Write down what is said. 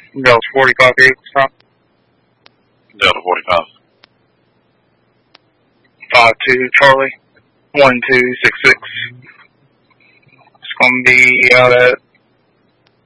Delta 45 vehicle stop. Delta 45. 52 Charlie, 1266. It's going to be out at